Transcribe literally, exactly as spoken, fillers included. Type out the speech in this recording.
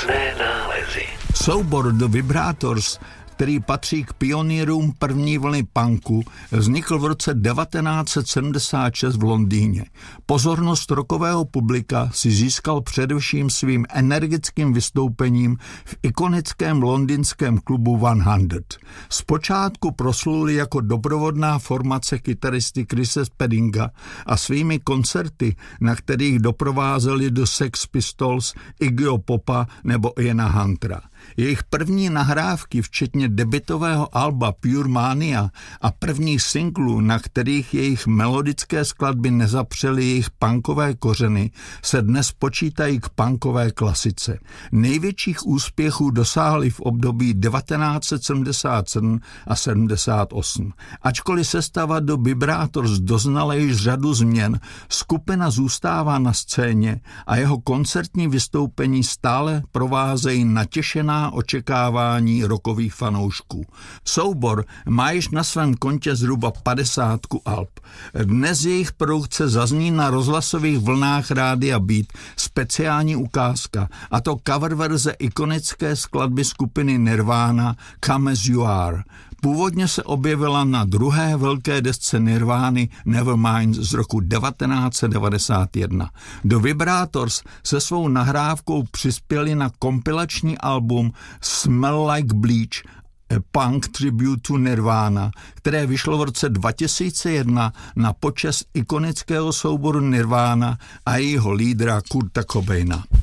Mocné nálezy. Soubor The Vibrators, který patří k pionýrům první vlny punku, vznikl v roce devatenáct set sedmdesát šest v Londýně. Pozornost rockového publika si získal především svým energickým vystoupením v ikonickém londýnském klubu sto. Zpočátku prosluli jako doprovodná formace kytaristy Chrise Speddinga a svými koncerty, na kterých doprovázeli do Sex Pistols, Iggyho Popa nebo Iana Huntera. Jejich první nahrávky, včetně debutového alba Pure Mania a prvních singlů, na kterých jejich melodické skladby nezapřely jejich punkové kořeny, se dnes počítají k punkové klasice. Největších úspěchů dosáhly v období devatenáct set sedmdesát sedm a sedmdesát osm. Ačkoliv sestava do Vibrators doznala již řadu změn, skupina zůstává na scéně a jeho koncertní vystoupení stále provázejí natěšená očekávání rockových fanoušků. Soubor má již na svém kontě zhruba padesátku alb. Dnes jejich produkce zazní na rozhlasových vlnách Rádia Beat speciální ukázka, a to cover verze ikonické skladby skupiny Nirvana Come As You Are. Původně se objevila na druhé velké desce Nirvány Nevermind z roku devatenáct set devadesát jedna. Do Vibrators se svou nahrávkou přispěli na kompilační album Smell Like Bleach, A Punk Tribute to Nirvana, které vyšlo v roce dva tisíce jedna na počest ikonického souboru Nirvana a jejího lídra Kurta Cobaina.